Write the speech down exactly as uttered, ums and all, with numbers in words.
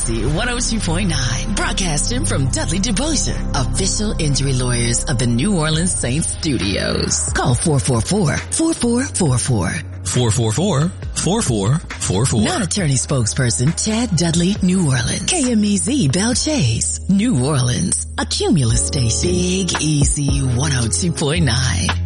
Easy one oh two point nine, broadcasting from Dudley DeBosier, official injury lawyers of the New Orleans Saints studios. Call four four four, four four four four. four four four, four four four four. Non-attorney spokesperson Chad Dudley, New Orleans. K M E Z Bell Chase, New Orleans. A Cumulus station. Big Easy one oh two point nine.